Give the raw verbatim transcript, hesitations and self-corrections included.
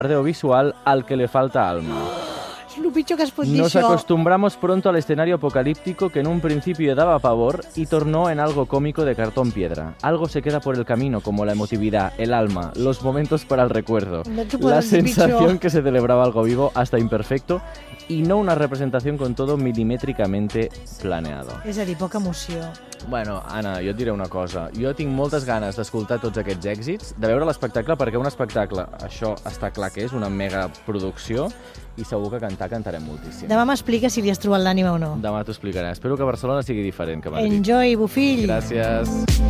bombardeo visual al que le falta alma. Es lo pitjor que es pot dir Nos això. acostumbramos pronto al escenario apocalíptico que en un principio daba pavor y tornó en algo cómico de cartón piedra. Algo se queda por el camino, como la emotividad, el alma, los momentos para el recuerdo, No t'ho poden la dir sensación pitjor. que se celebraba algo vivo hasta imperfecto y no una representación con todo milimétricamente planeado. És a dir, poca emoció. Bueno, Anna, jo et diré una cosa. Jo tinc moltes ganes d'escoltar tots aquests èxits, de veure l'espectacle, perquè un espectacle, això està clar que és una mega producció, i segur que cantar cantarem moltíssim. Demà m'expliques si li has trobat l'ànima o no. Demà t'ho explicaré. Espero que Barcelona sigui diferent que Madrid. Enjoy, Bofill! Gràcies.